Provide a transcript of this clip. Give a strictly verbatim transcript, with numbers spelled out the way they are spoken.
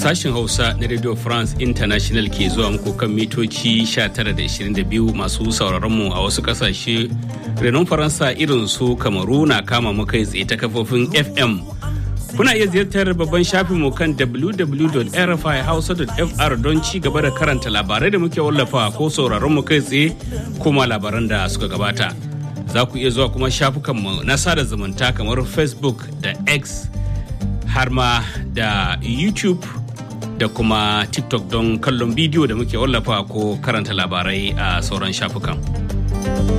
Sashen Hausa na Radio France International ke zuwa muku kan mitoci sha tara da ishirin da biyu masu sauraron mu a wasu kasashe. Renon Faransa irin su Kamaru na kama mu kai tsaye ta kafofin F M. Kuna iya ziyartar babban shafin mu kan w w w dot r f i hausa dot f r don ci gaba da karanta labarai da muke wallafa ko sauraron mu kai tsaye kuma labaran da suka gabata. Za ku iya zuwa kuma shafukan mu na sada zumunta kamar Facebook da X har ma da YouTube da kuma TikTok don kallon bidiyo da muke wallafa ko karanta labarai a sauran shafukan.